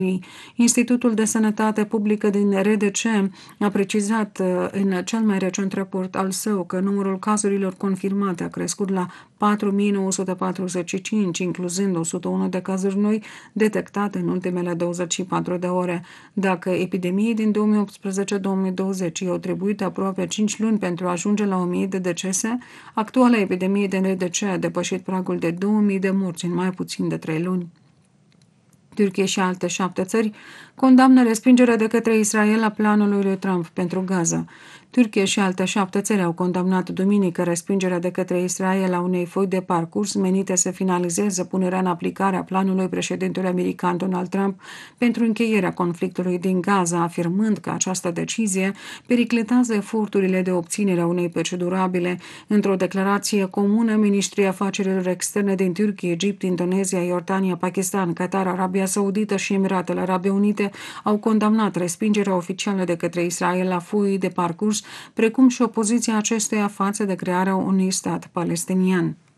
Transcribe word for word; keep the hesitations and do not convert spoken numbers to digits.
Institutul de Sănătate Publică din R D C a precizat în cel mai recent raport al său că numărul cazurilor confirmate a crescut la patru mii nouă sute patruzeci și cinci, incluzând o sută unu de cazuri noi detectate în ultimele douăzeci și patru de ore. Dacă epidemiei din două mii optsprezece două mii douăzeci i-au trebuit aproape cinci luni pentru a ajunge la o mie de decese, actuala epidemie din R D C a depășit pragul de două mii de morți în mai puțin de trei luni. Turcia și alte șapte țări condamnă respingerea de către Israel a planului lui Trump pentru Gaza. Turcia și alte șapte țări au condamnat duminică respingerea de către Israel a unei foi de parcurs menite să finalizeze punerea în aplicare a planului președintelui american Donald Trump pentru încheierea conflictului din Gaza, afirmând că această decizie periclitează eforturile de obținere a unei păci durabile. Într-o declarație comună, ministrii afacerilor externe din Turcia, Egipt, Indonezia, Iordania, Pakistan, Qatar, Arabia Saudită și Emiratele Arabe Unite au condamnat respingerea oficială de către Israel a foii de parcurs, precum și opoziția acestuia față de crearea unui stat palestinian.